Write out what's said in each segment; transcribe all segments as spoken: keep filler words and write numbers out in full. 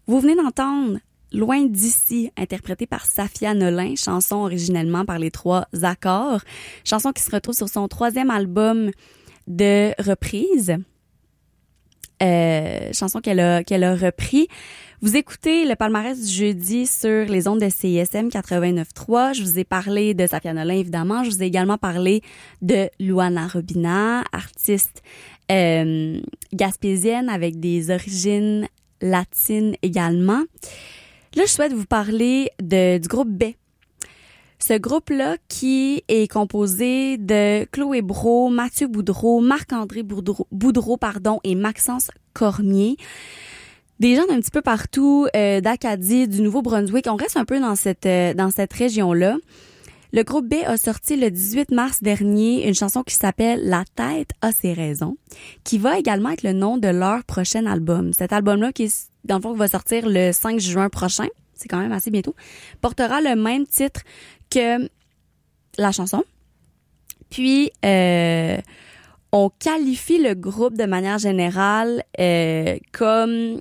Vous venez d'entendre Loin d'ici, interprétée par Safia Nolin, chanson originellement par les Trois Accords, chanson qui se retrouve sur son troisième album de reprise, euh, chanson qu'elle a, qu'elle a repris. Vous écoutez le palmarès du jeudi sur les ondes de C I S M quatre-vingt-neuf trois. Je vous ai parlé de Safia Nolin, évidemment. Je vous ai également parlé de Luana Robina, artiste euh, gaspésienne avec des origines latines également. Là, je souhaite vous parler de, du groupe B. Ce groupe-là qui est composé de Chloé Brault, Mathieu Boudreau, Marc-André Boudreau, Boudreau pardon, et Maxence Cormier. Des gens d'un petit peu partout, euh, d'Acadie, du Nouveau-Brunswick. On reste un peu dans cette, euh, dans cette région-là. Le groupe B a sorti le dix-huit mars dernier une chanson qui s'appelle « La tête a ses raisons », qui va également être le nom de leur prochain album. Cet album-là, qui est, dans le fond, va sortir le cinq juin prochain, c'est quand même assez bientôt, portera le même titre que la chanson. Puis, euh, on qualifie le groupe de manière générale euh, comme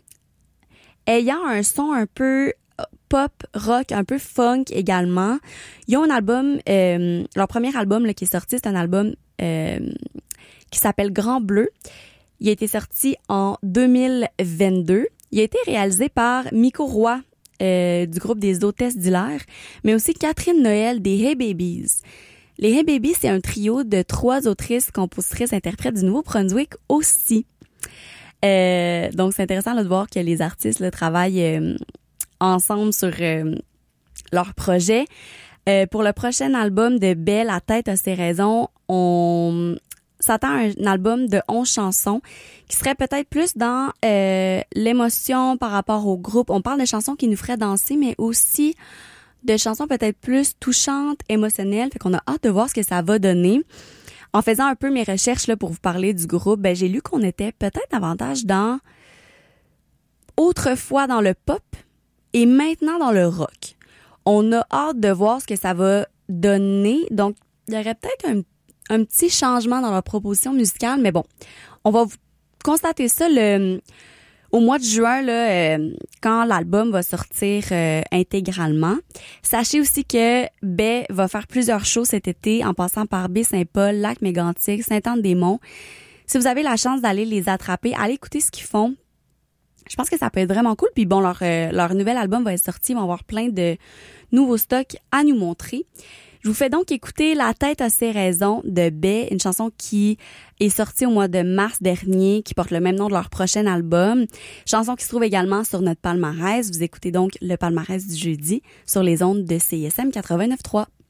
ayant un son un peu pop, rock, un peu funk également. Ils ont un album, euh, leur premier album là, qui est sorti, c'est un album euh, qui s'appelle Grand Bleu. Il a été sorti en deux mille vingt-deux. Il a été réalisé par Miko Roy euh, du groupe des Hôtesses d'Hilaire, mais aussi Catherine Noël des Hey Babies. Les Hey Babies, c'est un trio de trois autrices, compositrices, interprètes du Nouveau-Brunswick aussi. Euh, donc, c'est intéressant là, de voir que les artistes là, travaillent euh, ensemble sur euh, leur projet. Euh, pour le prochain album de Belle, La tête a ses raisons, on s'attend à un album de onze chansons qui serait peut-être plus dans euh, l'émotion par rapport au groupe. On parle de chansons qui nous feraient danser, mais aussi de chansons peut-être plus touchantes, émotionnelles. Fait qu'on a hâte de voir ce que ça va donner. En faisant un peu mes recherches là pour vous parler du groupe, ben j'ai lu qu'on était peut-être davantage dans autrefois dans le pop et maintenant dans le rock. On a hâte de voir ce que ça va donner. Donc, il y aurait peut-être un, un petit changement dans leur proposition musicale, mais bon, on va vous constater ça le, au mois de juin, là, euh, quand l'album va sortir euh, intégralement. Sachez aussi que B va faire plusieurs shows cet été en passant par Baie-Saint-Paul, Lac-Mégantic, Sainte-Anne-des-Monts. Si vous avez la chance d'aller les attraper, allez écouter ce qu'ils font. Je pense que ça peut être vraiment cool. Puis bon, leur, euh, leur nouvel album va être sorti. Ils vont avoir plein de nouveaux stocks à nous montrer. Je vous fais donc écouter La tête a ses raisons de B, une chanson qui est sortie au mois de mars dernier, qui porte le même nom de leur prochain album. Chanson qui se trouve également sur notre palmarès. Vous écoutez donc le palmarès du jeudi sur les ondes de C I S M quatre-vingt-neuf trois.